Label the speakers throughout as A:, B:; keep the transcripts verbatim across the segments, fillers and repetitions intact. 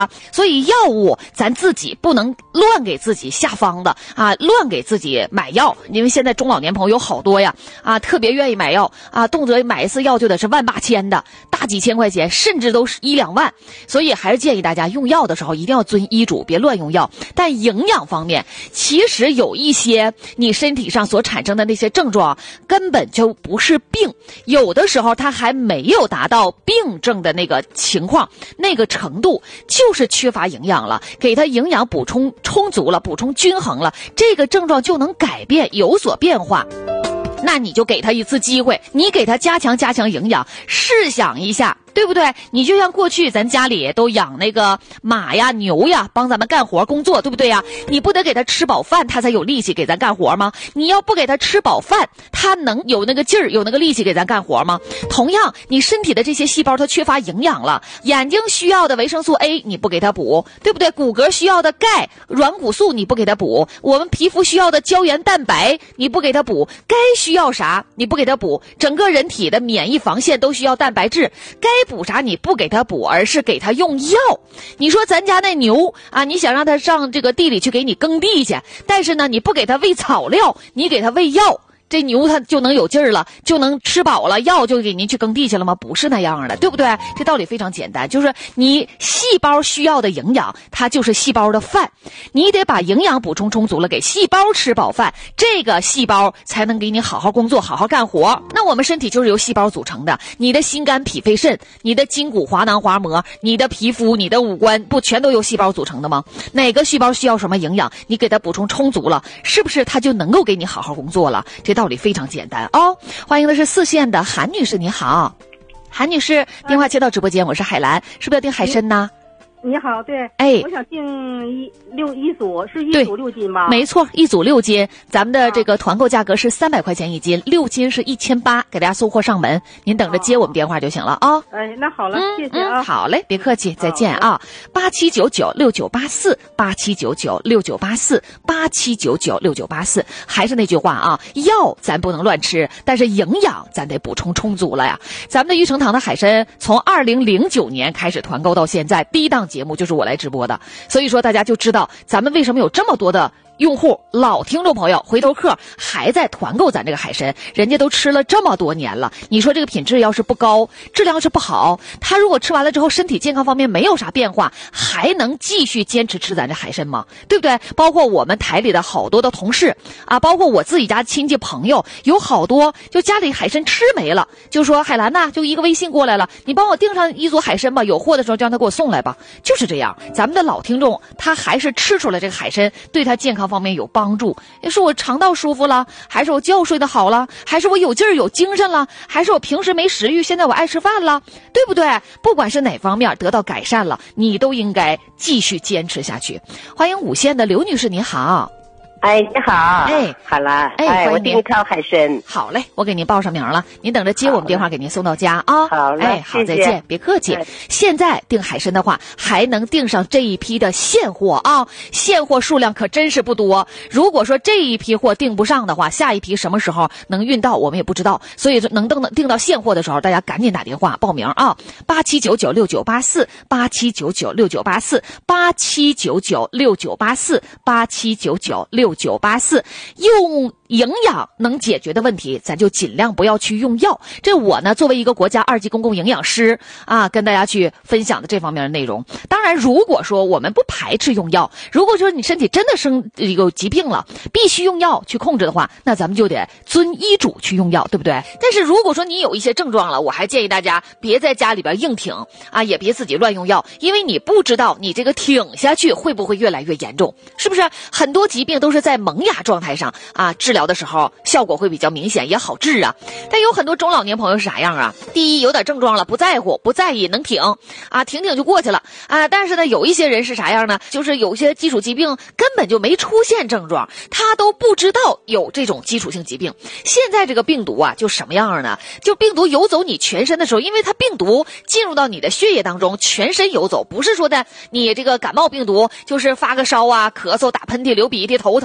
A: 所以药物咱自己不能乱给自己下方的啊，乱给自己买药，因为现在中老年朋友有好多呀啊，特别愿意买药啊，动辄买一次药就得是万八千的，大几千块钱，甚至都是一两万。所以还是建议大家用药的时候一定要遵医嘱，别乱用药。但营养方面，其实有一些你身体上所产生的那些症状根本就不是病，有的时候它还没有达到病症的那个情况，那个程度就是缺乏营养了，给它营养补充充足了，补充均衡了，这个症状就能改变，有所变化。那你就给他一次机会，你给他加强加强营养，试想一下，对不对？你就像过去咱家里都养那个马呀牛呀帮咱们干活工作，对不对呀？你不得给他吃饱饭他才有力气给咱干活吗？你要不给他吃饱饭，他能有那个劲儿有那个力气给咱干活吗？同样你身体的这些细胞它缺乏营养了，眼睛需要的维生素 A 你不给他补，对不对？骨骼需要的钙软骨素你不给他补，我们皮肤需要的胶原蛋白你不给他补，该需要啥你不给他补，整个人体的免疫防线都需要蛋白质，该补啥你不给他补，而是给他用药。你说咱家那牛啊，你想让他上这个地里去给你耕地去，但是呢你不给他喂草料，你给他喂药，这牛它就能有劲儿了，就能吃饱了，药就给您去耕地去了吗？不是那样的，对不对？这道理非常简单，就是你细胞需要的营养，它就是细胞的饭，你得把营养补充充足了，给细胞吃饱饭，这个细胞才能给你好好工作，好好干活。那我们身体就是由细胞组成的，你的心肝脾肺肾，你的筋骨滑囊滑膜，你的皮肤，你的五官，不全都由细胞组成的吗？哪个细胞需要什么营养，你给它补充充足了，是不是它就能够给你好好工作了？这道理非常简单哦。欢迎的是四县的韩女士，你好。韩女士，电话接到直播间，我是海兰，是不是要订海参呢？
B: 你好，对，
A: 哎，
B: 我想订一六一组，是一组六斤吧？
A: 没错，一组六斤，咱们的这个团购价格是三百块钱一斤，六斤是一千八，给大家送货上门，您等着接我们电话就行了啊。哦、
B: 哎，那好了，
A: 嗯、
B: 谢谢啊、
A: 嗯。好嘞，别客气，再见啊。八七九九六九八四，八七九九六九八四，八七九九六九八四。还是那句话啊，药咱不能乱吃，但是营养咱得补充充足了呀。咱们的玉成堂的海参从二零零九年开始团购到现在，第一档节目就是我来直播的，所以说大家就知道咱们为什么有这么多的用户老听众朋友回头客还在团购咱这个海参，人家都吃了这么多年了，你说这个品质要是不高，质量是不好，他如果吃完了之后身体健康方面没有啥变化，还能继续坚持吃咱这海参吗？对不对？包括我们台里的好多的同事啊，包括我自己家亲戚朋友，有好多就家里海参吃没了，就说海兰呐，就一个微信过来了，你帮我订上一组海参吧，有货的时候就让他给我送来吧。就是这样，咱们的老听众他还是吃出来这个海参对他健康方面有帮助，是我肠道舒服了，还是我觉睡得好了，还是我有劲儿有精神了，还是我平时没食欲现在我爱吃饭了，对不对？不管是哪方面得到改善了，你都应该继续坚持下去。欢迎五县的刘女士，你好。
C: 哎，你好，
A: 哎，
C: 好了，
A: 哎，
C: 哎我订一套海参。
A: 好嘞，我给您报上名了，您等着接我们电话给您送到家啊。
C: 好嘞，
A: 哎，好，
C: 谢谢
A: 再见，别客气。现在订海参的话，还能订上这一批的现货啊，现货数量可真是不多。如果说这一批货订不上的话，下一批什么时候能运到，我们也不知道。所以能订订到现货的时候，大家赶紧打电话报名啊，八七九九六九八四，八七九九六九八四，八七九九六九八四，八七九九六九八四。用营养能解决的问题，咱就尽量不要去用药。这我呢，作为一个国家二级公共营养师啊，跟大家去分享的这方面的内容。当然，如果说我们不排斥用药，如果说你身体真的生有疾病了，必须用药去控制的话，那咱们就得遵医嘱去用药，对不对？但是如果说你有一些症状了，我还建议大家别在家里边硬挺啊，也别自己乱用药，因为你不知道你这个挺下去会不会越来越严重，是不是？很多疾病都是在萌芽状态上啊，治疗的时候效果会比较明显，也好治啊。但有很多中老年朋友是啥样啊？第一，有点症状了不在乎不在意，能挺啊，挺挺就过去了啊。但是呢，有一些人是啥样呢？就是有些基础疾病根本就没出现症状，他都不知道有这种基础性疾病。现在这个病毒啊，就什么样呢？就病毒游走你全身的时候，因为它病毒进入到你的血液当中，全身游走，不是说的你这个感冒病毒就是发个烧啊、咳嗽、打喷嚏、流鼻涕、头疼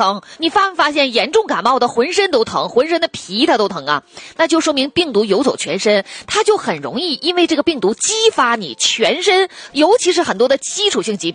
A: 疼。你发没发现严重感冒的浑身都疼，浑身的皮它都疼啊？那就说明病毒游走全身，它就很容易因为这个病毒激发你全身，尤其是很多的基础性疾病。